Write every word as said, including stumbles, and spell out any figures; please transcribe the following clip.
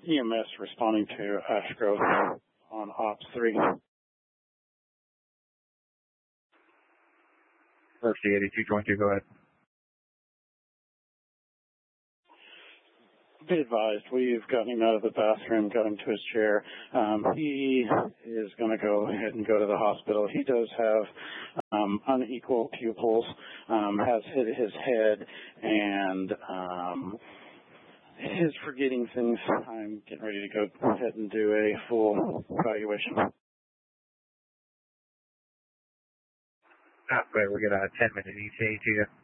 E M S responding to Ash Grove on Ops three. First eighty-two twenty-two, go ahead. Be advised, we've gotten him out of the bathroom, got him to his chair. Um, he is going to go ahead and go to the hospital. He does have um, unequal pupils, um, has hit his head, and um, is forgetting things. I'm getting ready to go ahead and do a full evaluation. Ah, great. We're going to ten minute E T A to you.